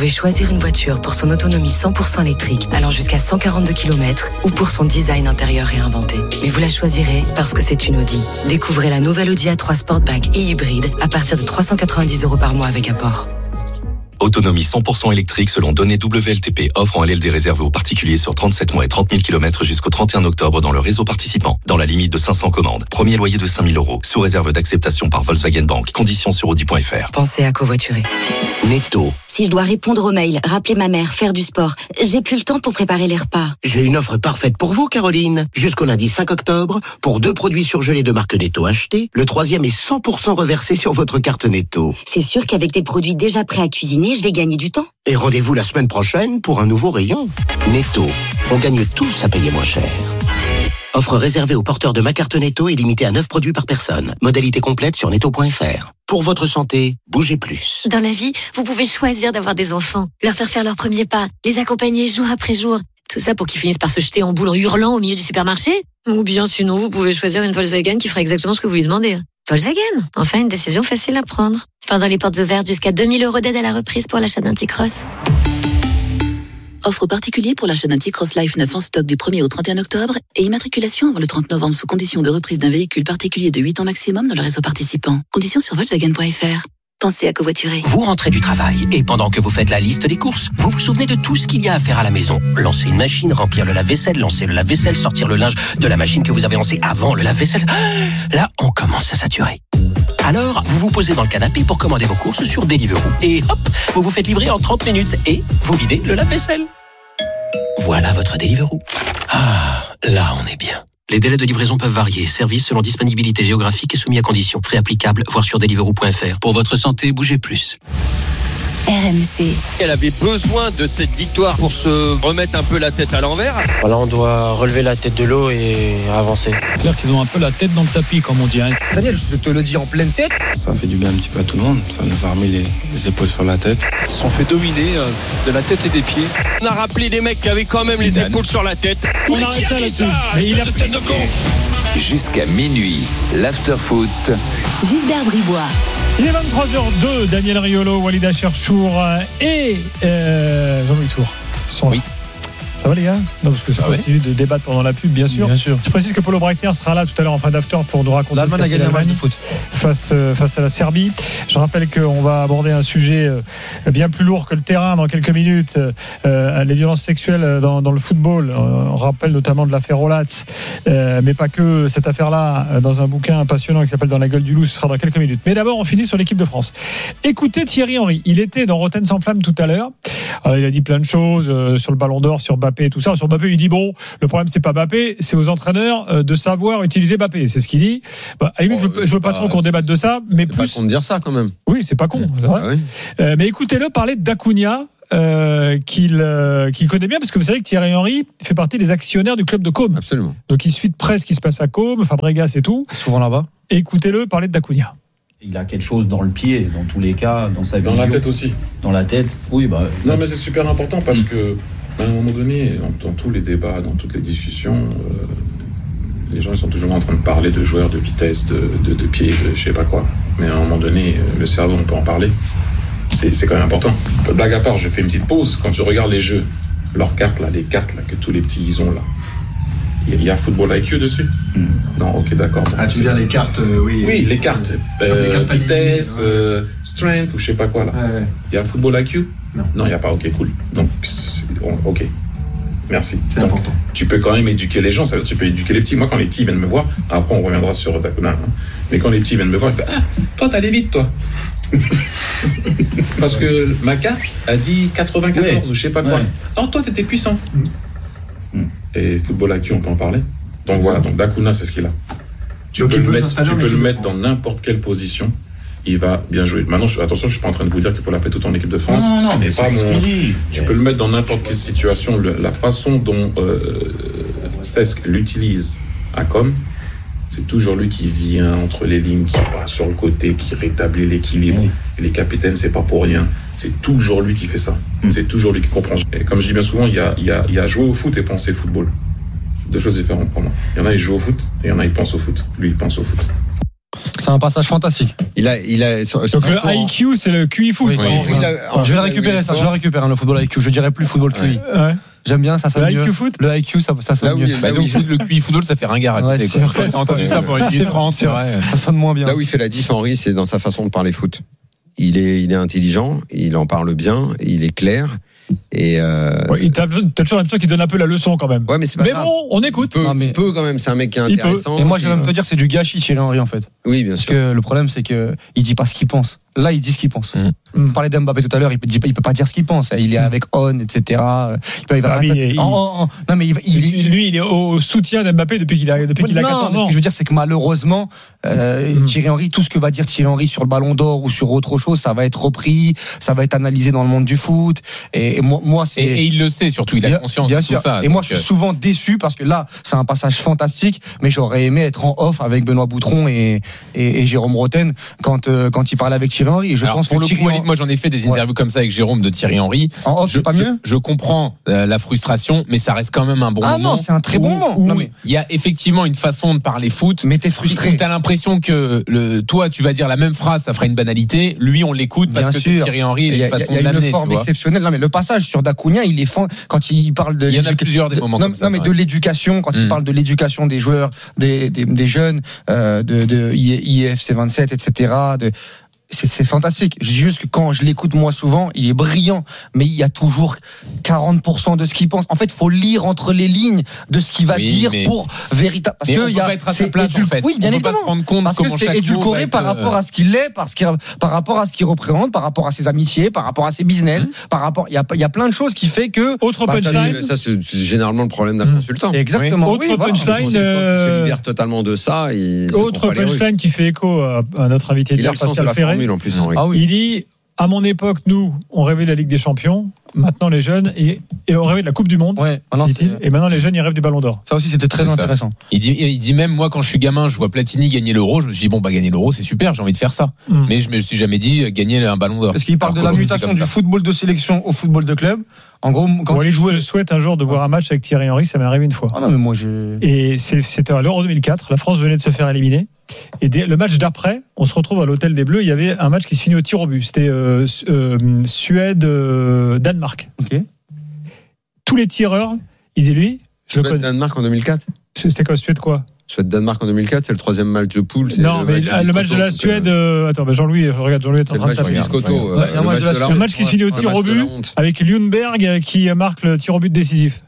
pouvez choisir une voiture pour son autonomie 100% électrique, allant jusqu'à 142 km, ou pour son design intérieur réinventé. Mais vous la choisirez parce que c'est une Audi. Découvrez la nouvelle Audi A3 Sportback et hybride à partir de 390 € par mois avec apport. Autonomie 100% électrique selon données WLTP. Offre en LLD réservée aux particuliers sur 37 mois et 30 000 km jusqu'au 31 octobre dans le réseau participant. Dans la limite de 500 commandes. Premier loyer de 5 000 €. Sous réserve d'acceptation par Volkswagen Bank. Conditions sur Audi.fr. Pensez à covoiturer. Netto. Si je dois répondre aux mails, rappeler ma mère, faire du sport, j'ai plus le temps pour préparer les repas. J'ai une offre parfaite pour vous, Caroline. Jusqu'au lundi 5 octobre, pour 2 produits surgelés de marque Netto achetés, le 3e est 100% reversé sur votre carte Netto. C'est sûr qu'avec des produits déjà prêts à cuisiner, je vais gagner du temps. Et rendez-vous la semaine prochaine pour un nouveau rayon. Netto, on gagne tous à payer moins cher. Offre réservée aux porteurs de ma carte Netto et limitée à 9 produits par personne. Modalité complète sur netto.fr. Pour votre santé, bougez plus. Dans la vie, vous pouvez choisir d'avoir des enfants, leur faire leurs premiers pas, les accompagner jour après jour. Tout ça pour qu'ils finissent par se jeter en boule en hurlant au milieu du supermarché. Ou bien sinon, vous pouvez choisir une Volkswagen qui fera exactement ce que vous lui demandez. Volkswagen, enfin une décision facile à prendre. Pendant les portes ouvertes, jusqu'à 2 000 € d'aide à la reprise pour l'achat d'un T-Cross. Offre particulier pour l'achat d'un T-Cross Life 9 en stock du 1er au 31 octobre et immatriculation avant le 30 novembre sous condition de reprise d'un véhicule particulier de 8 ans maximum dans le réseau participant. Conditions sur Volkswagen.fr. Pensez à covoiturer. Vous rentrez du travail et pendant que vous faites la liste des courses, vous vous souvenez de tout ce qu'il y a à faire à la maison. Lancer une machine, remplir le lave-vaisselle, lancer le lave-vaisselle, sortir le linge de la machine que vous avez lancée avant le lave-vaisselle. Là, on commence à saturer. Alors, vous vous posez dans le canapé pour commander vos courses sur Deliveroo. Et hop, vous vous faites livrer en 30 minutes et vous videz le lave-vaisselle. Voilà votre Deliveroo. Ah, là on est bien. Les délais de livraison peuvent varier. Service selon disponibilité géographique et soumis à conditions. Frais applicables, voir sur deliveroo.fr. Pour votre santé, bougez plus. RMC. Elle avait besoin de cette victoire pour se remettre un peu la tête à l'envers. Voilà, on doit relever la tête de l'eau et avancer. C'est clair qu'ils ont un peu la tête dans le tapis, comme on dit. Daniel, je te le dis en pleine tête. Ça fait du bien un petit peu à tout le monde. Ça nous a remis les épaules sur la tête. Ils se sont fait dominer de la tête et des pieds. On a rappelé les mecs qui avaient quand même les épaules sur la tête. On arrête ça là-dessus. Mais il a tête de con. Jusqu'à minuit, l'after-foot. Gilbert Bribois. Il est 23h02, Daniel Riolo, Walid Cherchour et Jean-Louis Tour sont là. Oui. Ça va les gars? Non, parce que ça continue de débattre pendant la pub, bien sûr. Je précise que Paulo Breitner sera là tout à l'heure en fin d'after pour nous raconter l'Allemagne a gagné un match de foot face à la Serbie. Je rappelle qu'on va aborder un sujet bien plus lourd que le terrain dans quelques minutes, les violences sexuelles dans le football. On rappelle notamment de l'affaire Olatz, mais pas que cette affaire-là, dans un bouquin passionnant qui s'appelle Dans la gueule du loup. Ce sera dans quelques minutes. Mais d'abord, on finit sur l'équipe de France. Écoutez Thierry Henry. Il était dans Rotten sans flamme tout à l'heure. Il a dit plein de choses sur le Ballon d'Or, sur Mbappé et tout ça. Sur Mbappé, il dit bon, le problème c'est pas Mbappé, c'est aux entraîneurs de savoir utiliser Mbappé. C'est ce qu'il dit. À la limite, je veux pas trop qu'on débatte de ça, mais plus. C'est pas con de dire ça quand même. Oui, c'est pas con, c'est vrai. Oui. Mais écoutez-le parler d'Acuna. Qu'il connaît bien, parce que vous savez que Thierry Henry fait partie des actionnaires du club de Côme. Absolument. Donc il suit de près ce qui se passe à Côme, Fabregas et tout. Souvent là-bas. Écoutez-le parler d'Acuna. Il a quelque chose dans le pied, dans tous les cas, dans sa vision. Dans la tête aussi. Dans la tête, oui. Non, mais c'est super important parce que, à un moment donné, dans tous les débats, dans toutes les discussions, les gens ils sont toujours en train de parler de joueurs, de vitesse, de pied, de je sais pas quoi. Mais à un moment donné, le cerveau, on peut en parler. C'est quand même important. Blague à part, je fais une petite pause. Quand je regarde les jeux, leurs cartes, là, les cartes là, que tous les petits ils ont là, il y a Football IQ dessus. Non, ok, d'accord. Ah, tu veux dire les cartes, oui. Oui, les cartes. Vitesse, strength ou je sais pas quoi là. Ouais. Il y a Football IQ? Non, il n'y a pas. Ok, cool. Donc, ok. Merci. C'est important. Tu peux quand même éduquer les gens, ça veut dire tu peux éduquer les petits. Moi, quand les petits viennent me voir, après on reviendra sur Dakuna, mais quand les petits viennent me voir, ils disent toi, t'allais vite, toi. Parce que ma carte a dit 94 ou je sais pas quoi. Oh, toi, t'étais puissant. Et Football IQ, on peut en parler. Donc voilà, donc Dakuna, c'est ce qu'il a. Tu peux le mettre dans n'importe quelle position. Il va bien jouer. Maintenant, attention, je suis pas en train de vous dire qu'il faut l'appeler tout en équipe de France. Non, mais pas tu peux le mettre dans n'importe quelle situation. La façon dont Cesc l'utilise à Com, c'est toujours lui qui vient entre les lignes, qui va sur le côté, qui rétablit l'équilibre. Et les capitaines, c'est pas pour rien. C'est toujours lui qui fait ça. C'est toujours lui qui comprend. Et comme je dis bien souvent, il y a jouer au foot et penser football. Deux choses différentes pour moi. Il y en a, ils jouent au foot, et il y en a, ils pensent au foot. Lui, il pense au foot. C'est un passage fantastique. Il a donc le IQ, c'est le QI foot. Oui. Je vais le récupérer, ça. Je le récupère, le football IQ. Je dirais plus football QI. Ouais. J'aime bien ça. Le IQ foot. Le IQ, ça sonne mieux. Le QI football, ça fait ringard à côté. J'ai entendu ça pour essayer de 30. C'est vrai. Ça sonne moins bien. Là où il fait la diff, Henry, c'est dans sa façon de parler foot. Il est intelligent, il en parle bien, il est clair. Et t'as toujours l'impression qu'il donne un peu la leçon quand même. Ouais, mais c'est pas grave. Bon, on écoute. Il peut quand même, c'est un mec qui est intéressant. Et moi, je vais même te dire, c'est du gâchis Thierry Henry en fait. Oui, bien sûr. Parce que le problème, c'est que il dit pas ce qu'il pense. Là, il dit ce qu'il pense. Je parlais d'Mbappé tout à l'heure, il peut pas dire ce qu'il pense. Il est avec On, etc. Non, mais lui, il est au soutien d'Mbappé depuis qu'il a 14 ans. Ce que je veux dire, c'est que malheureusement, Thierry Henry, tout ce que va dire Thierry Henry sur le Ballon d'Or ou sur autre chose, ça va être repris, ça va être analysé dans le monde du foot. Et moi, c'est. Et il le sait surtout, il a conscience de tout ça. Et moi, je suis souvent déçu parce que là, c'est un passage fantastique, mais j'aurais aimé être en off avec Benoît Boutron et Jérôme Roten quand il parlait avec Thierry Henry. Et je pense pour que le coup, moi j'en ai fait des interviews comme ça avec Jérôme de Thierry Henry. En off, c'est pas mieux. Je comprends la frustration, mais ça reste quand même un bon moment. Ah non, c'est un très bon moment. Il y a effectivement une façon de parler foot. Mais t'es frustré. T'as l'impression que toi, tu vas dire la même phrase, ça fera une banalité. Lui, on l'écoute parce que Thierry Henry, il y a une façon de l'amener. Il y a une forme exceptionnelle. Non, mais le passage sur D'Acunha, il est quand il parle de. Il y en a plusieurs des moments comme ça. Non, mais de l'éducation, quand il parle de l'éducation des joueurs, des jeunes, de IFC 27, etc. C'est fantastique. Je dis juste que quand je l'écoute moi souvent, il est brillant, mais il y a toujours 40% de ce qu'il pense. En fait, il faut lire entre les lignes de ce qu'il va dire pour véritable. Parce que il y a être à sa place, en fait. Oui, bien évidemment. Pas se rendre compte parce que c'est édulcoré par rapport à ce qu'il est, par rapport à ce qu'il représente, par rapport à ses amitiés, par rapport à ses business, par rapport. Il y a plein de choses qui fait que. Autre punchline. Ça, c'est généralement le problème d'un consultant. Exactement. Autre punchline. Il se libère totalement de ça. Autre punchline qui fait écho à notre invité d'hier, Pascal Ferré. En plus, Henry. Il dit, à mon époque, nous, on rêvait de la Ligue des Champions. Maintenant, les jeunes, et on rêvait de la Coupe du Monde, dit-il. Et maintenant, les jeunes, ils rêvent du Ballon d'Or. Ça aussi, c'était très intéressant. Il dit même, moi, quand je suis gamin, je vois Platini gagner l'Euro. Je me suis dit, gagner l'Euro, c'est super, j'ai envie de faire ça. Mais je me suis jamais dit gagner un Ballon d'Or. Parce qu'il parle de la mutation du football de sélection au football de club. En gros, quand je souhaite un jour de voir un match avec Thierry Henry, ça m'est arrivé une fois. Ah non, mais moi, Et c'était à l'Euro 2004. La France venait de se faire éliminer. Et le match d'après, on se retrouve à l'hôtel des Bleus. Il y avait un match qui se finit au tir au but. C'était Suède-Danemark. Okay. Tous les tireurs, ils disaient lui, je le connais. Danemark en 2004. C'était quoi, Suède quoi? Suède-Danemark en 2004, c'est le troisième match de poule. Non, mais le match de la Suède. Attends, Jean-Louis, regarde, Jean-Louis est en train de taper. Le match qui se finit au tir au but avec Ljungberg qui marque le tir au but décisif.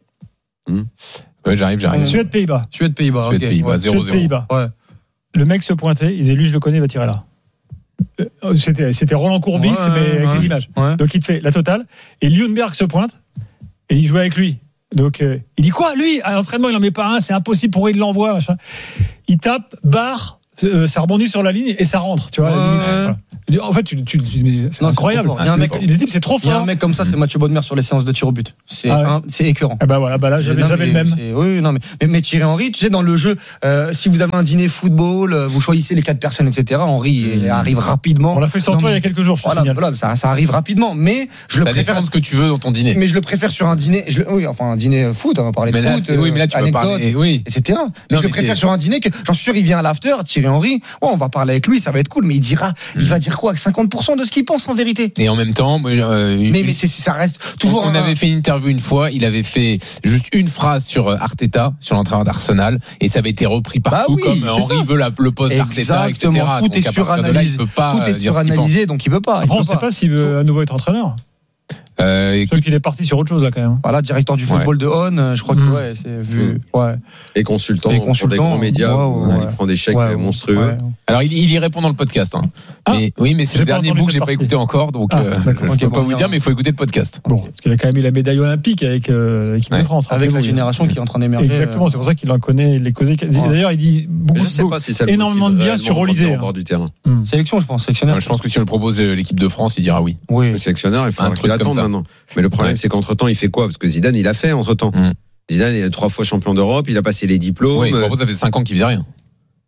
Ouais, j'arrive. Suède-Pays-Bas. Suède-Pays-Bas, 0-0. Ouais. Le mec se pointait, il disait lui, je le connais, il va tirer là. C'était Roland Courbis, mais avec les images. Ouais. Donc il te fait la totale. Et Ljungberg se pointe et il jouait avec lui. Donc il dit quoi, lui à l'entraînement il en met pas un, c'est impossible, pourquoi il l'envoie machin. Il tape, barre, ça rebondit sur la ligne et ça rentre, tu vois. Voilà. En fait, c'est incroyable. Les types, c'est trop fort. Il y a un mec comme ça, c'est Mathieu Bodmer sur les séances de tir au but. C'est écœurant. Ah bah voilà, là j'avais le même. Oui, non mais Thierry Henry, tu sais, dans le jeu, si vous avez un dîner football, vous choisissez les 4 personnes, etc. Henry arrive rapidement. On l'a fait sans toi il y a quelques jours. Voilà, ça arrive rapidement, mais je le préfère. Ce que tu veux dans ton dîner. Mais je le préfère sur un dîner. Un dîner foot, on va parler de foot. Oui, mais là tu peux parler, etc. Mais je le préfère sur un dîner que, j'en suis sûr, il vient à l'after, Thierry Henry. On va parler avec lui, ça va être cool, mais il va dire quoi, 50% de ce qu'il pense en vérité. Et en même temps, mais ça reste toujours. On avait fait une interview une fois, il avait fait juste une phrase sur Arteta, sur l'entraîneur d'Arsenal, et ça avait été repris partout comme Henry veut le poste d'Arteta, etc. Tout est suranalysé. Tout est suranalysé, donc il peut pas. Après, on ne sait pas s'il veut à nouveau être entraîneur. Je crois qu'il est parti sur autre chose là quand même. Voilà, directeur du football de On, je crois que c'est vu. Et consultant sur des grands médias, il prend des chèques monstrueux. Alors il y répond dans le podcast. Mais c'est le dernier bout que j'ai pas écouté encore, donc je peux pas vous dire, mais il faut écouter le podcast. Bon, parce qu'il a quand même eu la médaille olympique avec l'équipe de France, avec la génération qui est en train d'émerger. Exactement, c'est pour ça qu'il en connaît les causes. D'ailleurs, il dit énormément de bien sur Olysée. Sélection, je pense. Sélectionneur. Je pense que si on le propose l'équipe de France, il dira oui. Le sélectionneur, il faut un truc attendre maintenant. Mais le problème, c'est qu'entre-temps, il fait quoi? Parce que Zidane, il a fait entre-temps. Zidane est 3 fois champion d'Europe, il a passé les diplômes. Oui, ça fait 5 ans qu'il faisait rien.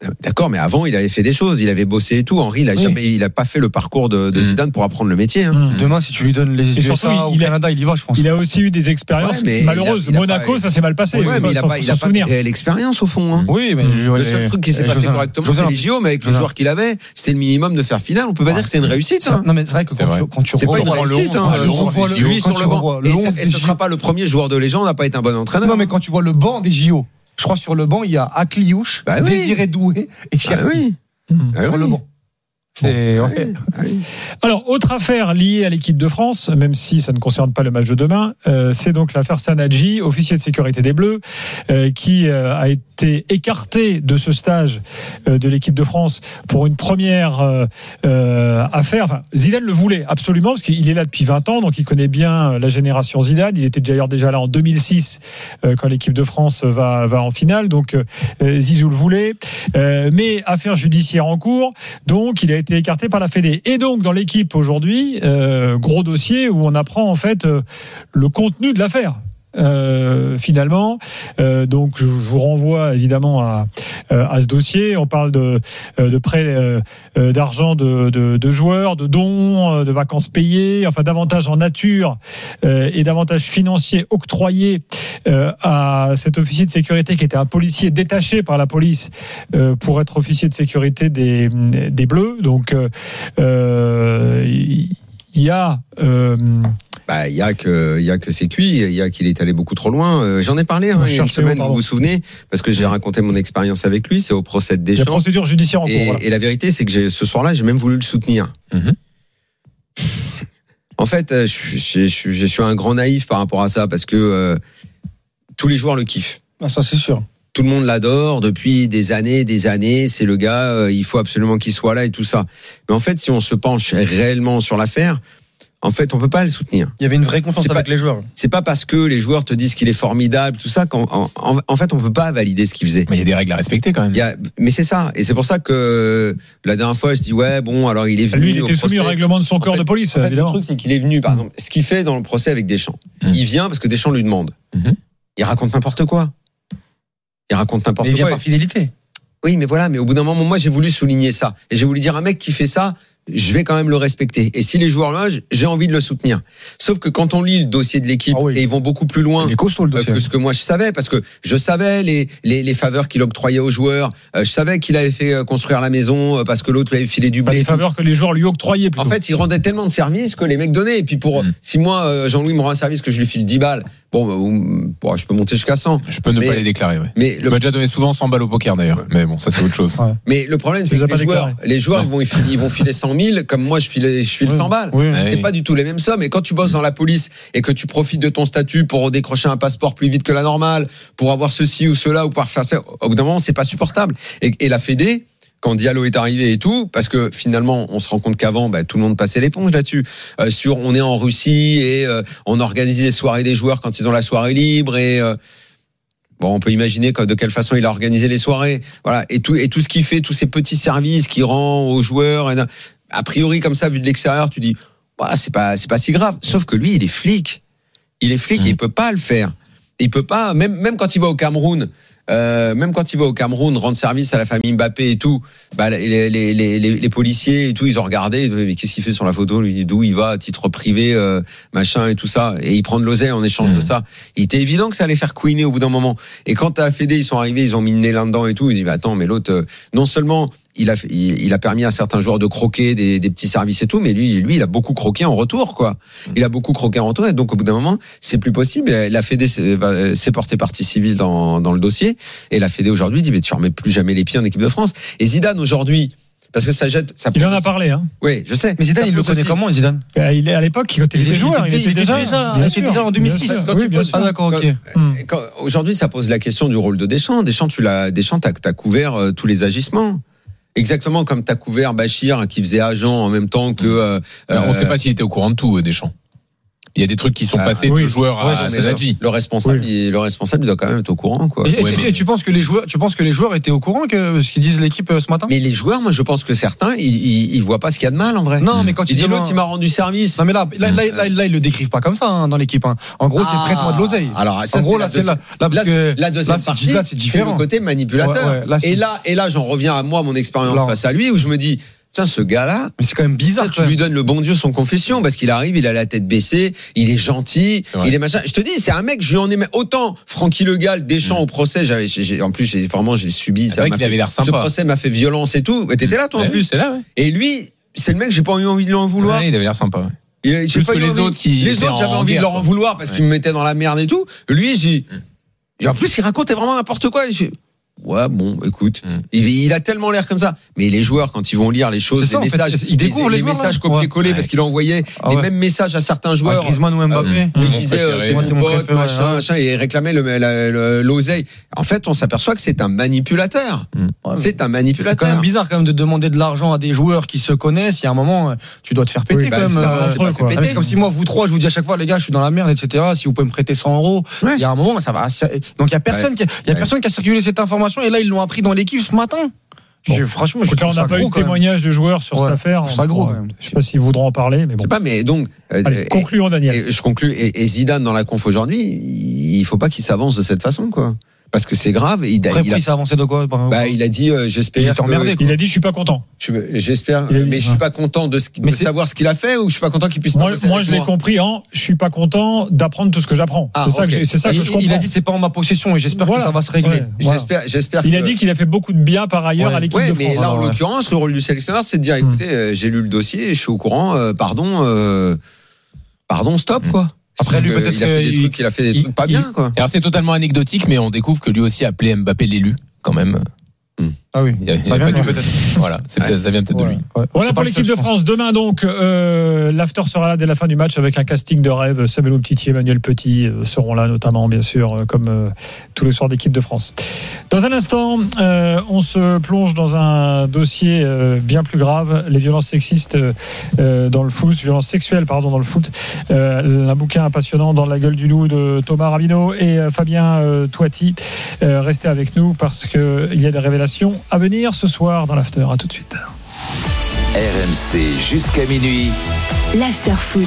D'accord, mais avant, il avait fait des choses, il avait bossé et tout. Henry, il a pas fait le parcours de Zidane pour apprendre le métier. Demain, si tu lui donnes les USA au Canada, il y va, je pense. Il a aussi eu des expériences malheureuses. Monaco, ça s'est mal passé. Ouais, mais il a pas de réelle expérience au fond. Oui, mais le seul truc qui s'est passé correctement, c'est les JO, mais avec les joueurs qu'il avait, c'était le minimum de faire finale. On peut pas dire que c'est une réussite. Non, mais c'est vrai que quand tu c'est pas une réussite. Lui sur le banc, et ce sera pas le premier joueur de légende, n'a pas été un bon entraîneur. Non, mais quand tu vois le banc des JO. Je crois sur le banc, il y a Akliouche, Désiré Doué et Cherki. Sur le banc. Alors, autre affaire liée à l'équipe de France, même si ça ne concerne pas le match de demain, c'est donc l'affaire Sanadji, officier de sécurité des Bleus, qui a été écarté de ce stage de l'équipe de France pour une première affaire. Enfin, Zidane le voulait absolument parce qu'il est là depuis 20 ans, donc il connaît bien la génération Zidane. Il était d'ailleurs déjà là en 2006 quand l'équipe de France va en finale, donc Zizou le voulait. Mais affaire judiciaire en cours, donc il a été écarté par la Fédé. Et donc, dans l'équipe aujourd'hui, gros dossier où on apprend en fait le contenu de l'affaire. Finalement, donc je vous renvoie évidemment à ce dossier. On parle de prêts d'argent de joueurs, de dons, de vacances payées, enfin d'avantages en nature et d'avantages financiers octroyés à cet officier de sécurité qui était un policier détaché par la police pour être officier de sécurité des Bleus. Donc il y a il y a que c'est cuit, il y a qu'il est allé beaucoup trop loin. J'en ai parlé il y a une semaine, vous vous souvenez, parce que j'ai raconté mon expérience avec lui. C'est au procès de Deschamps. La procédure judiciaire en cours. Et la vérité, c'est que ce soir-là, j'ai même voulu le soutenir. En fait, je suis un grand naïf par rapport à ça, parce que tous les joueurs le kiffent. Ah, ça c'est sûr. Tout le monde l'adore depuis des années. C'est le gars, il faut absolument qu'il soit là et tout ça. Mais en fait, si on se penche réellement sur l'affaire, en fait, on peut pas le soutenir. Il y avait une vraie confiance avec les joueurs. C'est pas parce que les joueurs te disent qu'il est formidable, tout ça, en fait, on peut pas valider ce qu'il faisait. Mais il y a des règles à respecter quand même. Mais c'est ça. Et c'est pour ça que la dernière fois, je dis alors il est venu. Lui, il était soumis au règlement de son corps de police. En fait, le truc, c'est qu'il est venu, par exemple, ce qu'il fait dans le procès avec Deschamps. Il vient parce que Deschamps lui demande. Il raconte n'importe quoi. Mais il vient par fidélité. Oui, mais voilà, mais au bout d'un moment, moi, j'ai voulu souligner ça. Et j'ai voulu dire, un mec qui fait ça, je vais quand même le respecter. Et si les joueurs là, j'ai envie de le soutenir. Sauf que quand on lit le dossier de l'équipe, et ils vont beaucoup plus loin que ce que moi je savais, parce que je savais les faveurs qu'il octroyait aux joueurs, je savais qu'il avait fait construire la maison parce que l'autre lui avait filé du blé. Les faveurs que les joueurs lui octroyaient plutôt. En fait, il rendait tellement de services que les mecs donnaient. Et puis si moi, Jean-Louis me rend un service que je lui file 10 balles, je peux monter jusqu'à 100. Je peux ne pas les déclarer, ouais. Mais tu m'as déjà donné souvent 100 balles au poker d'ailleurs. Mais bon, ça c'est autre chose. Mais le problème, c'est que les joueurs ils vont filer 100 000 comme moi je file 100 balles. C'est pas du tout les mêmes sommes. Et quand tu bosses dans la police et que tu profites de ton statut pour décrocher un passeport plus vite que la normale, pour avoir ceci ou cela ou pouvoir faire ça, au bout d'un moment, c'est pas supportable. Et la Fédé, quand Diallo est arrivé et tout, parce que finalement, on se rend compte qu'avant, tout le monde passait l'éponge là-dessus. On est en Russie et on organise les soirées des joueurs quand ils ont la soirée libre et on peut imaginer de quelle façon il a organisé les soirées. Voilà. Et tout ce qu'il fait, tous ces petits services qu'il rend aux joueurs. A priori, comme ça, vu de l'extérieur, tu dis, c'est pas si grave. Sauf que lui, il est flic. Et il peut pas le faire. Il peut pas, même quand il va au Cameroun, rendre service à la famille Mbappé et tout, les policiers et tout, ils ont regardé, mais qu'est-ce qu'il fait sur la photo, lui, d'où il va à titre privé, machin et tout ça, et il prend de l'oseille en échange de ça. Il était évident que ça allait faire couiner au bout d'un moment. Et quand à la Fédé, ils sont arrivés, ils ont mis le nez là-dedans et tout, ils disent, attends, mais l'autre, non seulement il a permis à certains joueurs de croquer des petits services et tout, mais lui, il a beaucoup croqué en retour, quoi. Il a beaucoup croqué en retour, et donc au bout d'un moment, c'est plus possible. Et la Fédé s'est portée partie civile dans le dossier, et la Fédé aujourd'hui dit, mais tu remets plus jamais les pieds en équipe de France. Et Zidane aujourd'hui, parce que ça jette. Il en a parlé, hein. Oui, je sais. Mais Zidane, il le connaît comment, Zidane? Il est à l'époque, quand il était joueur, il était déjà en 2006. Ah d'accord, ok. Aujourd'hui, ça pose la question du rôle de Deschamps. Deschamps, t'as couvert tous les agissements. Exactement comme t'as couvert Bachir qui faisait agent en même temps que. On ne sait pas s'il était au courant de tout, Deschamps. Il y a des trucs qui sont passés de joueur à Sadji. Le responsable, il doit quand même être au courant, quoi. Et tu penses que les joueurs étaient au courant que ce qu'ils disent l'équipe ce matin? Mais les joueurs, moi, je pense que certains, ils voient pas ce qu'il y a de mal, en vrai. Non, mais quand il dit l'autre, il m'a rendu service. Non, mais là, ils le décrivent pas comme ça, dans l'équipe, hein. En gros, c'est prête-moi de l'oseille. Alors, ça, en gros, la deuxième partie, là, c'est différent. Le côté manipulateur. Et là, j'en reviens à moi, mon expérience face à lui, où je me dis, tiens, ce gars-là, mais c'est quand même bizarre. Tu lui donnes le bon Dieu son confession, parce qu'il arrive, il a la tête baissée, il est gentil, il est machin. Je te dis, c'est un mec, je lui en aimais autant. Francky Le Gall, Deschamps au procès, en plus, j'ai subi. C'est vrai qu'il avait l'air sympa. Ce procès m'a fait violence et tout. Mais t'étais là, toi, en plus. Et lui, c'est le mec, j'ai pas eu envie de lui en vouloir. Il avait l'air sympa. Plus que les autres j'avais envie de leur en vouloir parce qu'ils me mettaient dans la merde et tout. Lui, en plus, il racontait vraiment n'importe quoi. Ouais, bon, écoute, il a tellement l'air comme ça. Mais les joueurs, quand ils vont lire les choses, les messages, ils découvrent les messages copier-coller parce qu'il a envoyé les mêmes messages à certains joueurs. Griezmann ou Mbappé. Il disait, t'es mon pote, machin, et il réclamait l'oseille. En fait, on s'aperçoit que c'est un manipulateur. C'est un manipulateur. C'est quand même bizarre quand même de demander de l'argent à des joueurs qui se connaissent. Il y a un moment, tu dois te faire péter quand même. C'est comme si moi, vous trois, je vous dis à chaque fois, les gars, je suis dans la merde, etc. Si vous pouvez me prêter 100 €, il y a un moment, ça va. Donc il y a personne qui a circulé cette information. Et là, ils l'ont appris dans l'équipe ce matin. Franchement, on n'a pas eu de témoignage de joueurs sur cette affaire. Ça gros. Je ne sais pas s'ils voudront en parler, mais bon. Je sais pas, mais donc. Allez, concluons, Daniel. Je conclue. Et Zidane dans la conf aujourd'hui, il faut pas qu'il s'avance de cette façon, quoi. Parce que c'est grave. Il s'est avancé de quoi? Il a dit, j'espère. Il a dit, je suis pas content. J'espère, mais je suis pas content de savoir ce qu'il a fait, ou je suis pas content qu'il puisse. Moi, je l'ai compris. Je suis pas content d'apprendre tout ce que j'apprends. C'est ça que je comprends. Il a dit, c'est pas en ma possession, et j'espère que ça va se régler. J'espère. Il a dit qu'il a fait beaucoup de bien par ailleurs à l'équipe de France. Mais là, en l'occurrence, le rôle du sélectionneur, c'est de dire, écoutez, j'ai lu le dossier, je suis au courant. Pardon, stop, quoi. Après, lui, peut-être qu'il a fait des trucs pas bien, quoi. Alors, c'est totalement anecdotique, mais on découvre que lui aussi appelait Mbappé l'élu, quand même. Ah oui, ça vient de lui peut-être. Voilà, ça vient peut-être de lui. Voilà pour l'équipe de France. Demain donc, l'after sera là dès la fin du match avec un casting de rêve. Samuel Umtiti, Emmanuel Petit seront là notamment, bien sûr, comme tous les soirs d'équipe de France. Dans un instant, on se plonge dans un dossier bien plus grave, les violences sexistes dans le foot, violences sexuelles dans le foot. Un bouquin passionnant dans la gueule du loup de Thomas Rabineau et Fabien Toiti. Restez avec nous parce qu'il y a des révélations à venir ce soir dans l'after. À tout de suite. RMC jusqu'à minuit. L'after foot.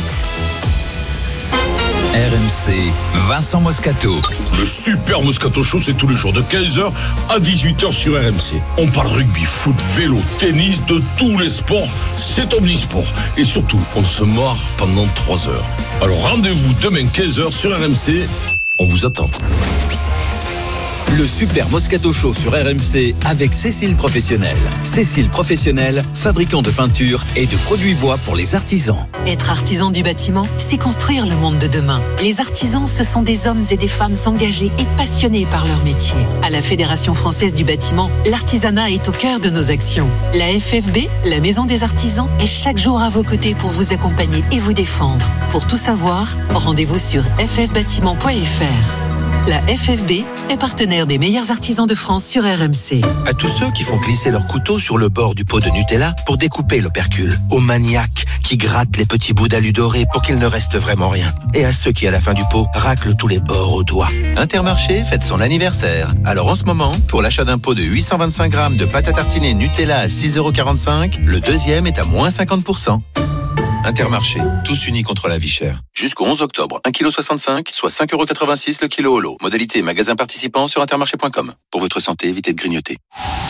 RMC, Vincent Moscato. Le super Moscato Show, c'est tous les jours de 15h à 18h sur RMC. On parle rugby, foot, vélo, tennis, de tous les sports. C'est omnisport. Et surtout, on se marre pendant 3 heures. Alors rendez-vous demain 15h sur RMC. On vous attend. Le Super Moscato Show sur RMC avec Cécile Professionnel. Cécile Professionnel, fabricant de peinture et de produits bois pour les artisans. Être artisan du bâtiment, c'est construire le monde de demain. Les artisans, ce sont des hommes et des femmes engagés et passionnés par leur métier. À la Fédération française du bâtiment, l'artisanat est au cœur de nos actions. La FFB, la Maison des artisans, est chaque jour à vos côtés pour vous accompagner et vous défendre. Pour tout savoir, rendez-vous sur ffbâtiment.fr. La FFB est partenaire des meilleurs artisans de France sur RMC. À tous ceux qui font glisser leur couteau sur le bord du pot de Nutella pour découper l'opercule. Aux maniaques qui grattent les petits bouts d'alu doré pour qu'il ne reste vraiment rien. Et à ceux qui, à la fin du pot, raclent tous les bords au doigt. Intermarché fête son anniversaire. Alors en ce moment, pour l'achat d'un pot de 825 grammes de pâte à tartiner Nutella à 6,45 €, le deuxième est à moins 50%. Intermarché, tous unis contre la vie chère. Jusqu'au 11 octobre, 1,65 kg, soit 5,86 € le kilo au lot. Modalité magasin participant sur intermarché.com. Pour votre santé, évitez de grignoter.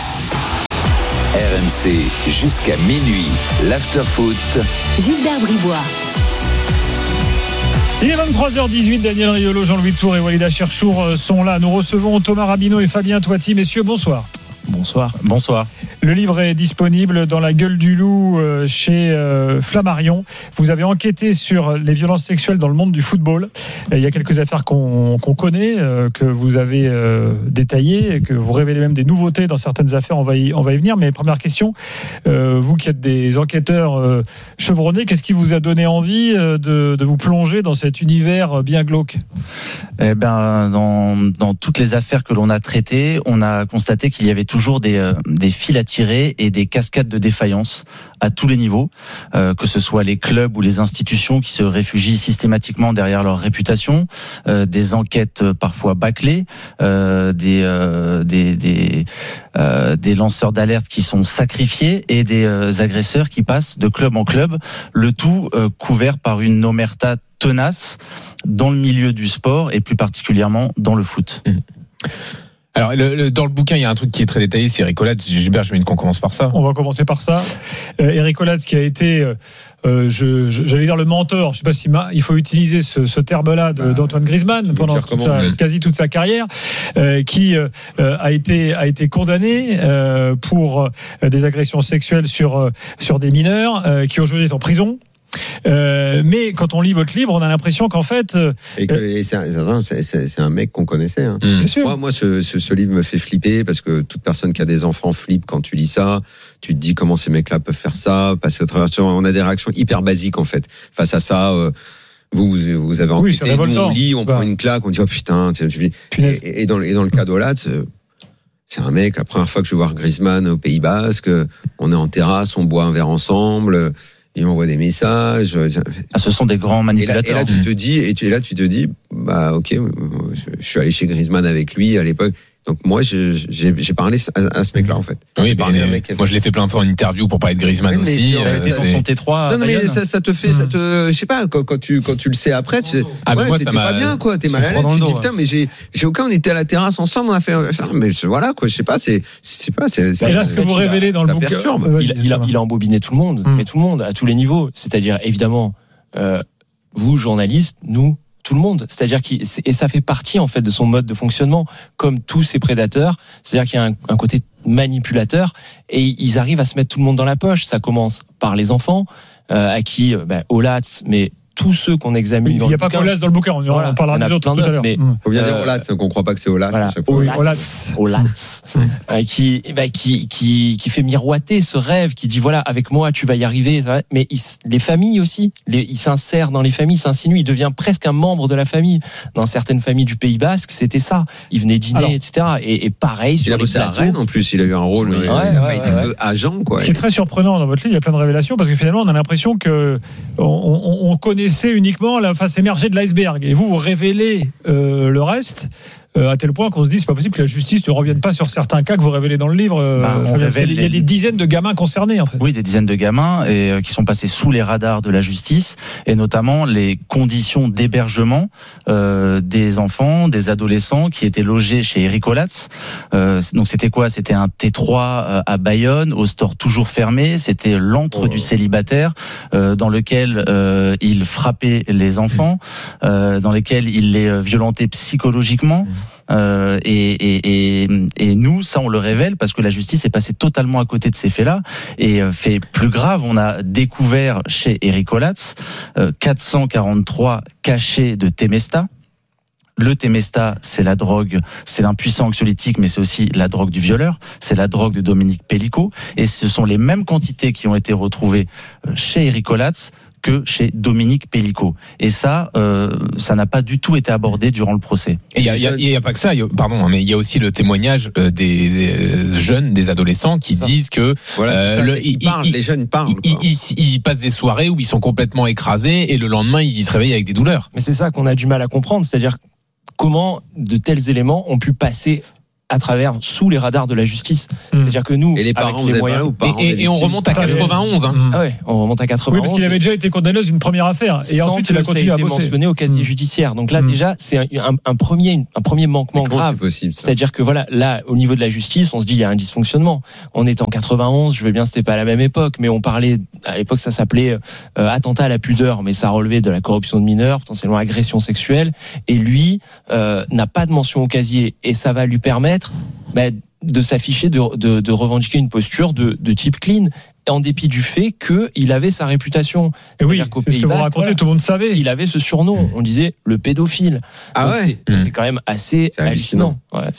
RMC, jusqu'à minuit, l'after-foot. Gilbert Bribois. Il est 23h18, Daniel Riolo, Jean-Louis Tour et Walida Cherchour sont là. Nous recevons Thomas Rabineau et Fabien Toiti. Messieurs, bonsoir. Bonsoir. Le livre est disponible dans la gueule du loup chez Flammarion. Vous avez enquêté sur les violences sexuelles dans le monde du football. Il y a quelques affaires qu'on connaît, que vous avez détaillées, que vous révélez même des nouveautés dans certaines affaires. On va y venir. Mais première question, vous qui êtes des enquêteurs chevronnés, qu'est-ce qui vous a donné envie de vous plonger dans cet univers bien glauque ? Dans toutes les affaires que l'on a traitées, on a constaté qu'il y avait toujours toujours des fils à tirer et des cascades de défaillance à tous les niveaux, que ce soit les clubs ou les institutions qui se réfugient systématiquement derrière leur réputation, des enquêtes parfois bâclées, des lanceurs d'alerte qui sont sacrifiés et des agresseurs qui passent de club en club, le tout couvert par une omerta tenace dans le milieu du sport et plus particulièrement dans le foot. Alors, dans le bouquin, il y a un truc qui est très détaillé, c'est Eric Olatz. Gilbert, j'imagine qu'on commence par ça. On va commencer par ça. Eric Olatz qui a été, j'allais dire le mentor, je ne sais pas il faut utiliser ce terme-là d'Antoine Griezmann pendant quasi toute sa carrière, qui a été condamné pour des agressions sexuelles sur des mineurs, qui aujourd'hui est en prison. Mais quand on lit votre livre, on a l'impression qu'en fait, c'est un mec qu'on connaissait. Hein. Bien sûr. Moi, ce livre me fait flipper parce que toute personne qui a des enfants flippe quand tu lis ça. Tu te dis comment ces mecs-là peuvent faire ça, passer au travers. On a des réactions hyper basiques en fait face à ça. Vous avez enquêté, nous on lit, on prend une claque, on dit oh putain. Et dans le cas d'Olatz, c'est un mec. La première fois que je vais voir Griezmann au Pays Basque, on est en terrasse, on boit un verre ensemble. Il m'envoie des messages. Ce sont des grands manipulateurs. Et là, tu te dis, bah ok, je suis allé chez Griezmann avec lui à l'époque. Donc moi, j'ai parlé à ce mec-là en fait. Oui, moi je l'ai fait plein de fois en interview pour parler de Griezmann aussi. Il a été dans son T3. Non, mais ça te fait, je sais pas, quand tu le sais après, moi, t'es pas bien quoi, t'es mal à l'aise. Tu te dis putain, mais j'ai aucun, on était à la terrasse ensemble, on a fait, mais voilà quoi, je sais pas, c'est. Et là, ce que vous révélez dans le bouquin, il a embobiné tout le monde, mais tout le monde à tous les niveaux. C'est-à-dire évidemment, vous journalistes, nous. Tout le monde, c'est-à-dire et ça fait partie en fait de son mode de fonctionnement, comme tous ces prédateurs. C'est-à-dire qu'il y a un côté manipulateur et ils arrivent à se mettre tout le monde dans la poche. Ça commence par les enfants, à qui Olatz, mais tous ceux qu'on examine. Il n'y a pas qu'Olatz dans le bouquin, on parlera des autres tout à l'heure. Mais faut bien dire Olatz, qu'on ne croit pas que c'est Olatz. Olatz, qui fait miroiter ce rêve, qui dit voilà, avec moi tu vas y arriver. Mais les familles aussi, il s'insère dans les familles, s'insinue, il devient presque un membre de la famille. Dans certaines familles du Pays Basque, c'était ça. Il venait dîner, etc. Et pareil sur les plateaux. Il a bossé à Rennes en plus, il a eu un rôle. Il a été agent, quoi. Ce qui est très surprenant dans votre livre, il y a plein de révélations parce que finalement on a l'impression que on connaît uniquement la face émergée de l'iceberg et vous révélez le reste à tel point qu'on se dit c'est pas possible que la justice ne revienne pas sur certains cas que vous révélez dans le livre. Il y a des dizaines de gamins concernés en fait. Oui, des dizaines de gamins qui sont passés sous les radars de la justice et notamment les conditions d'hébergement des enfants, des adolescents qui étaient logés chez Eric Olatz. Donc c'était quoi ? C'était un T3 à Bayonne, au store toujours fermé. C'était l'antre du célibataire dans lequel il frappait les enfants, dans lequel il les violentait psychologiquement. Et nous, ça on le révèle parce que la justice est passée totalement à côté de ces faits-là. Et fait plus grave, on a découvert chez Eric Olatz 443 cachets de Temesta. Le Temesta, c'est la drogue, c'est un puissant anxiolytique, mais c'est aussi la drogue du violeur, c'est la drogue de Dominique Pellicot, et ce sont les mêmes quantités qui ont été retrouvées chez Eric Olatz que chez Dominique Pellicot. Et ça n'a pas du tout été abordé durant le procès. Et il y a pas que ça, mais il y a aussi le témoignage des jeunes, des adolescents qui disent que les jeunes parlent. Ils passent des soirées où ils sont complètement écrasés et le lendemain ils se réveillent avec des douleurs. Mais c'est ça qu'on a du mal à comprendre, c'est-à-dire comment de tels éléments ont pu passer à travers sous les radars de la justice. C'est-à-dire que nous, et les parents, avec les moyens, et on remonte à 91. Ah ouais, on remonte à 91. Oui, parce qu'il avait déjà été condamné dans une première affaire et ensuite il a continué à bosser. Mentionné au casier judiciaire. Donc là déjà, c'est un premier manquement grave. C'est possible, c'est-à-dire que voilà, là au niveau de la justice, on se dit il y a un dysfonctionnement. On était en 91, je veux bien, c'était pas à la même époque, mais on parlait à l'époque ça s'appelait attentat à la pudeur, mais ça relevait de la corruption de mineurs, potentiellement agression sexuelle. Et lui n'a pas de mention au casier et ça va lui permettre de s'afficher, de revendiquer une posture de type clean. en dépit du fait qu'il avait sa réputation. Et oui, c'est ce que vous racontez, tout le monde savait. Il avait ce surnom, on disait le pédophile. Ah ouais. C'est quand même assez hallucinant. Ouais.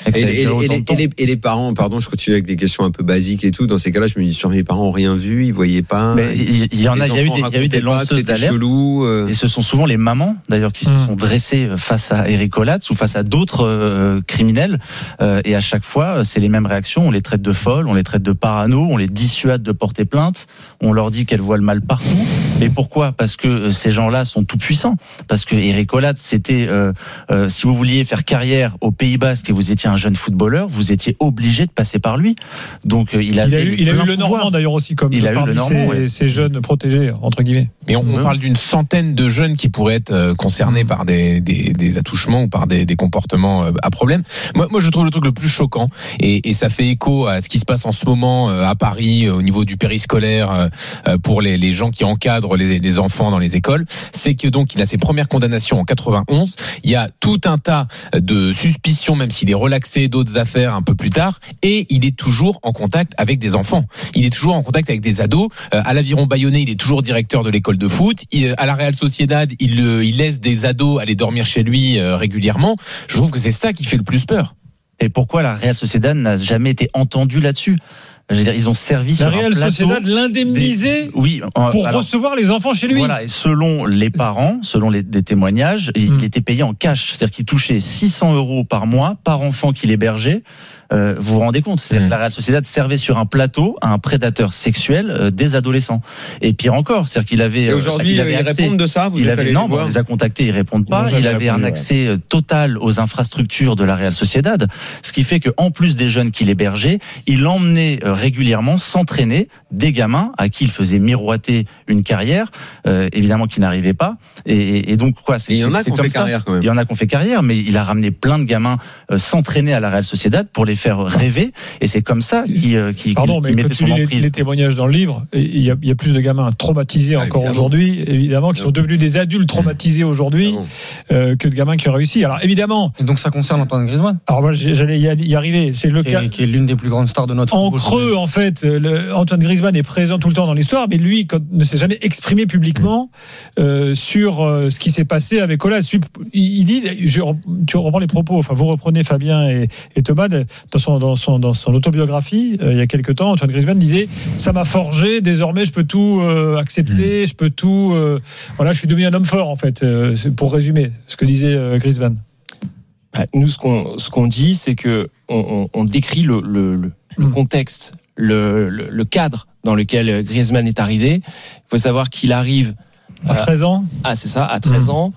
Et les parents, pardon, je continue avec des questions un peu basiques et tout. Dans ces cas-là, je me dis, sur mes parents n'ont rien vu, ils voyaient pas. Mais il y a eu des lanceuses d'alerte. Et ce sont souvent les mamans, d'ailleurs, qui se sont dressées face à Eric Olatz ou face à d'autres criminels. Et à chaque fois, c'est les mêmes réactions. On les traite de folles, on les traite de parano, on les dissuade de porter plainte, on leur dit qu'elles voient le mal partout. Mais pourquoi ? Parce que ces gens-là sont tout puissants. Parce que Eric Olatz, c'était, si vous vouliez faire carrière au Pays Basque et vous étiez un jeune footballeur, vous étiez obligé de passer par lui. Donc il a eu le Normand d'ailleurs aussi comme parmi ces jeunes protégés entre guillemets. Mais on parle d'une centaine de jeunes qui pourraient être concernés par des attouchements ou par des comportements à problème. Moi, je trouve le truc le plus choquant, et ça fait écho à ce qui se passe en ce moment à Paris au niveau du périscolaire pour les gens qui encadrent les enfants dans les écoles, c'est que donc il a ses premières condamnations en 91. Il y a tout un tas de suspicions, même s'il est relaxé, d'autres affaires un peu plus tard, et il est toujours en contact avec des enfants. Il est toujours en contact avec des ados. À l'Aviron Bayonnais, il est toujours directeur de l'école de foot. À la Real Sociedad, il laisse des ados aller dormir chez lui régulièrement. Je trouve que c'est ça qui fait le plus peur. Et pourquoi la Real Sociedad n'a jamais été entendue là-dessus ? Je veux dire, ils ont servi sur un plateau. La Real Sociedad l'indemnisait pour recevoir les enfants chez lui. Voilà, et selon les parents, selon des témoignages, il était payé en cash. C'est-à-dire qu'il touchait 600 € par mois par enfant qu'il hébergeait. Vous vous rendez compte, c'est que la Real Sociedad servait sur un plateau à un prédateur sexuel des adolescents. Et pire encore, c'est-à-dire qu'il avait. Et aujourd'hui, ils répondent de ça. Vous êtes allé non, on les a contactés, ils répondent pas. Il avait un accès total aux infrastructures de la Real Sociedad, ce qui fait que en plus des jeunes qu'il hébergeait, il emmenait régulièrement s'entraîner des gamins à qui il faisait miroiter une carrière, évidemment qui n'arrivait pas. Et donc quoi, il y en a qui ont fait carrière quand même. Il y en a qui ont fait carrière, mais il a ramené plein de gamins s'entraîner à la Real Sociedad pour les faire rêver, et c'est comme ça qui mettait son emprise. Les témoignages dans le livre, il y a plus de gamins traumatisés encore aujourd'hui, évidemment, qui sont devenus des adultes traumatisés aujourd'hui que de gamins qui ont réussi. Alors évidemment. Et donc ça concerne Antoine Griezmann. Alors moi j'allais y arriver. C'est le cas qui est l'une des plus grandes stars de notre football. En creux, en fait, Antoine Griezmann est présent tout le temps dans l'histoire, mais lui ne s'est jamais exprimé publiquement sur ce qui s'est passé avec Olatz. Il dit, tu reprends les propos, enfin vous reprenez Fabien et Thomas. Dans son autobiographie, il y a quelques temps, Antoine Griezmann disait « Ça m'a forgé, désormais je peux tout accepter, je peux tout... voilà, je suis devenu un homme fort, en fait. » C'est pour résumer ce que disait Griezmann. Nous, ce qu'on dit, c'est que on décrit le contexte, le cadre dans lequel Griezmann est arrivé. Il faut savoir qu'il arrive... À 13 ans. Ah, c'est ça, à 13 ans.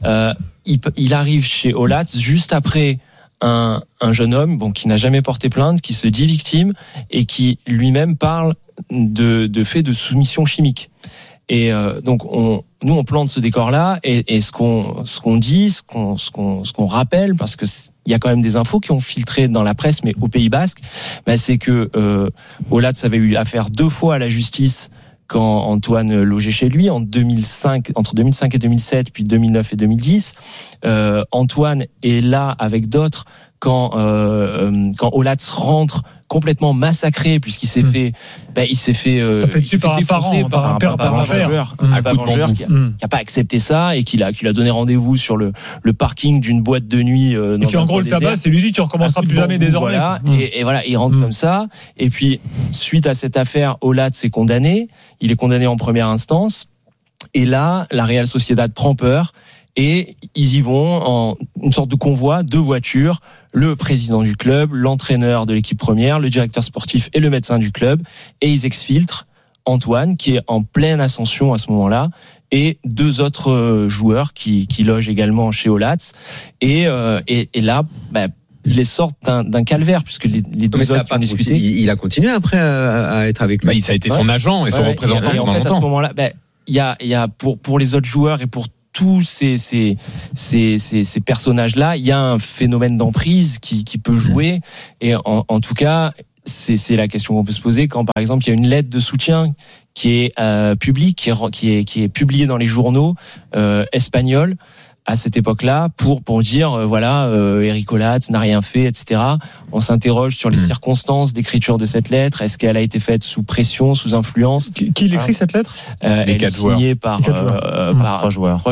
Il arrive chez Olatz juste après... Un jeune homme qui n'a jamais porté plainte, qui se dit victime et qui lui-même parle de fait de soumission chimique. Et donc nous on plante ce décor-là et ce qu'on dit, ce qu'on rappelle, parce que il y a quand même des infos qui ont filtré dans la presse, mais au Pays Basque, c'est que Olatz avait eu affaire 2 fois à la justice quand Antoine logeait chez lui entre 2005 et 2007, puis 2009 et 2010. Antoine est là avec d'autres quand Olatz rentre complètement massacré puisqu'il s'est fait défoncer par un père vengeur qui a pas accepté ça et qui a donné rendez-vous sur le parking d'une boîte de nuit et qui en gros le tabac, c'est lui dit tu recommenceras plus jamais désormais. Voilà, et voilà, il rentre comme ça, et puis suite à cette affaire, Olatz est condamné, il est condamné en première instance, et là la Real Sociedad prend peur. Et ils y vont en une sorte de convoi, 2 voitures, le président du club, l'entraîneur de l'équipe première, le directeur sportif et le médecin du club. Et ils exfiltrent Antoine, qui est en pleine ascension à ce moment-là, et 2 autres joueurs qui logent également chez Olatz. Et là, ils les sortent d'un calvaire, puisque les 2 autres qui ont discuté. Il a continué après à être avec lui. Ça a été son agent et son représentant pendant longtemps. En fait, à ce moment-là, il y a pour les autres joueurs et pour tous ces personnages-là, il y a un phénomène d'emprise qui peut jouer. Et en tout cas, c'est la question qu'on peut se poser quand, par exemple, il y a une lettre de soutien qui est public, qui est publié dans les journaux espagnols à cette époque-là pour dire Eric Olatz n'a rien fait, etc. On s'interroge sur les circonstances d'écriture de cette lettre. Est-ce qu'elle a été faite sous pression, sous influence? Qui l'écrit cette lettre? Elle est signée par trois joueurs,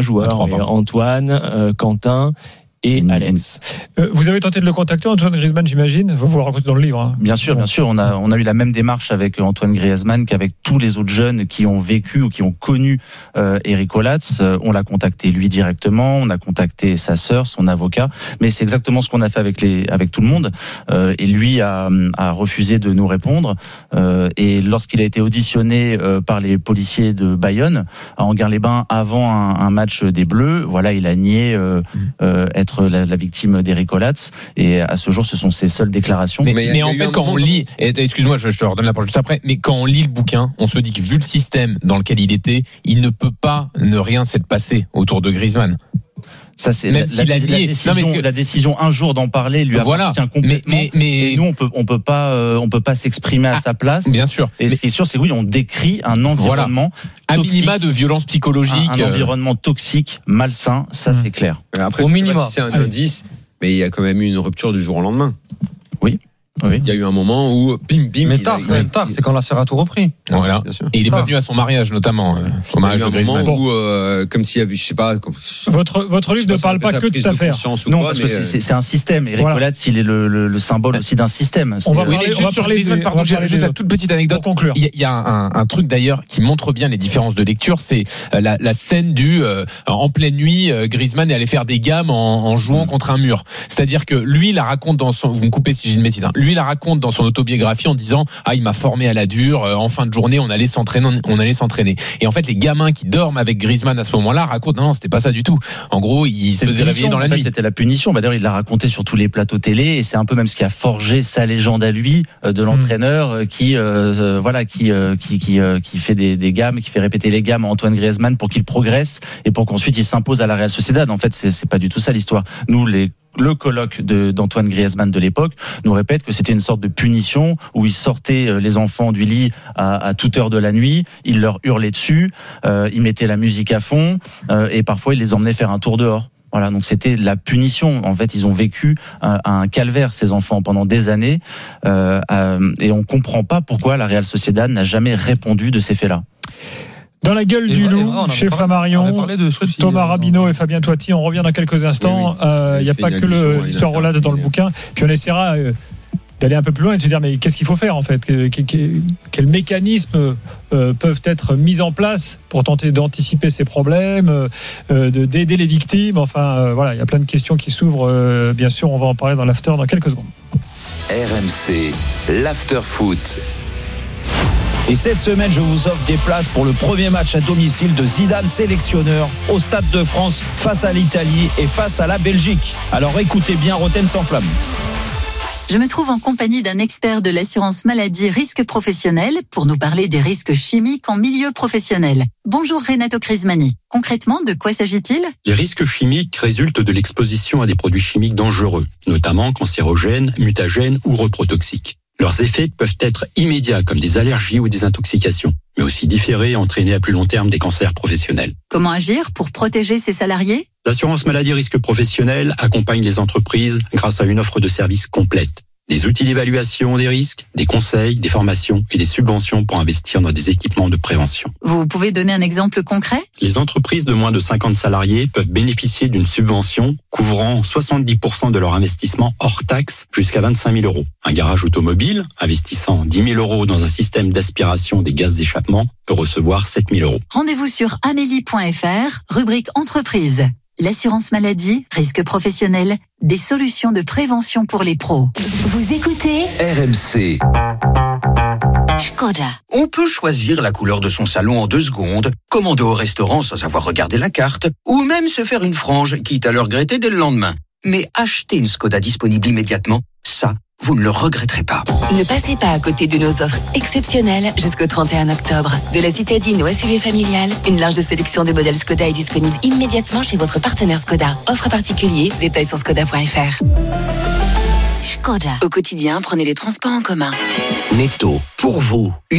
Antoine, Quentin et Alex. Vous avez tenté de le contacter, Antoine Griezmann, j'imagine. Vous le racontez dans le livre. Hein. Bien sûr. On a eu la même démarche avec Antoine Griezmann qu'avec tous les autres jeunes qui ont vécu ou qui ont connu Eric Olatz. On l'a contacté lui directement. On a contacté sa sœur, son avocat. Mais c'est exactement ce qu'on a fait avec tout le monde. Et lui a refusé de nous répondre. Et lorsqu'il a été auditionné par les policiers de Bayonne à Anguin-les-Bains avant un match des Bleus, il a nié être la victime d'Eric Olatz, et à ce jour ce sont ses seules déclarations. Mais en fait quand on lit, excuse-moi je te redonne la parole juste après, mais quand on lit le bouquin, on se dit que vu le système dans lequel il était, il ne peut pas ne rien s'être passé autour de Griezmann. Ça c'est la décision un jour d'en parler lui appartient complètement. Mais nous on peut pas s'exprimer à sa place. Bien sûr. Et ce qui est sûr c'est que on décrit un environnement à minima de violence psychologique, un environnement toxique, malsain, ça c'est clair. Après, au minimum, c'est un indice, mais il y a quand même eu une rupture du jour au lendemain. Oui. Il y a eu un moment où mais tard, c'est quand la sœur a tout repris. Voilà. Et il est pas venu à son mariage notamment, au mariage de Griezmann. Où, comme s'il y avait, je sais pas. Votre livre ne parle pas que de cette affaire. Non, parce que c'est un système. Eric Olatz, il est le symbole aussi d'un système. On va parler Griezmann. Pardon, j'ai juste la toute petite anecdote. Il y a un truc d'ailleurs qui montre bien les différences de lecture, c'est la scène du en pleine nuit, Griezmann est allé faire des gammes en jouant contre un mur. C'est-à-dire que lui, il la raconte dans son. Vous me coupez si j'ai une bêtise. Lui, il la raconte dans son autobiographie en disant il m'a formé à la dure, en fin de journée on allait s'entraîner. Et en fait les gamins qui dorment avec Griezmann à ce moment-là racontent non, c'était pas ça du tout. En gros, il se faisait réveiller dans la nuit. C'était la punition. D'ailleurs, il l'a raconté sur tous les plateaux télé, et c'est un peu même ce qui a forgé sa légende à lui de l'entraîneur qui fait des gammes, qui fait répéter les gammes à Antoine Griezmann pour qu'il progresse et pour qu'ensuite il s'impose à la Real Sociedad. En fait, c'est pas du tout ça l'histoire. Nous, le colloque d'Antoine Griezmann de l'époque nous répète que c'était une sorte de punition où il sortait les enfants du lit à toute heure de la nuit, il leur hurlait dessus, il mettait la musique à fond, et parfois il les emmenait faire un tour dehors. Voilà, donc c'était la punition. En fait, ils ont vécu un calvaire, ces enfants, pendant des années, et on comprend pas pourquoi la Real Sociedad n'a jamais répondu de ces faits-là. Dans la gueule du loup, chez Flammarion, Thomas Rabineau et Fabien Toiti, on revient dans quelques instants. Il n'y a pas que l'histoire Olatz dans le bouquin. Puis on essaiera d'aller un peu plus loin et de se dire mais qu'est-ce qu'il faut faire en fait, quels mécanismes peuvent être mis en place pour tenter d'anticiper ces problèmes, d'aider les victimes. Enfin il y a plein de questions qui s'ouvrent. Bien sûr, on va en parler dans l'after dans quelques secondes. RMC, l'after foot. Et cette semaine, je vous offre des places pour le premier match à domicile de Zidane, sélectionneur, au Stade de France, face à l'Italie et face à la Belgique. Alors écoutez bien Roten sans flamme. Je me trouve en compagnie d'un expert de l'assurance maladie risque professionnel pour nous parler des risques chimiques en milieu professionnel. Bonjour Renato Crismani. Concrètement, de quoi s'agit-il ? Les risques chimiques résultent de l'exposition à des produits chimiques dangereux, notamment cancérogènes, mutagènes ou reprotoxiques. Leurs effets peuvent être immédiats comme des allergies ou des intoxications, mais aussi différés et entraîner à plus long terme des cancers professionnels. Comment agir pour protéger ses salariés ? L'assurance maladie risque professionnel accompagne les entreprises grâce à une offre de services complète. Des outils d'évaluation des risques, des conseils, des formations et des subventions pour investir dans des équipements de prévention. Vous pouvez donner un exemple concret ? Les entreprises de moins de 50 salariés peuvent bénéficier d'une subvention couvrant 70% de leur investissement hors taxe jusqu'à 25 000 €. Un garage automobile investissant 10 000 € dans un système d'aspiration des gaz d'échappement peut recevoir 7 000 €. Rendez-vous sur amélie.fr, rubrique entreprise. L'assurance maladie, risque professionnel, des solutions de prévention pour les pros. Vous écoutez RMC. Škoda. On peut choisir la couleur de son salon en 2 secondes, commander au restaurant sans avoir regardé la carte, ou même se faire une frange, quitte à le regretter dès le lendemain. Mais acheter une Škoda disponible immédiatement, ça, vous ne le regretterez pas. Ne passez pas à côté de nos offres exceptionnelles jusqu'au 31 octobre. De la citadine au SUV familial, une large sélection de modèles Škoda est disponible immédiatement chez votre partenaire Škoda. Offre particulier, détails sur škoda.fr. Škoda. Au quotidien, prenez les transports en commun. Netto, pour vous, une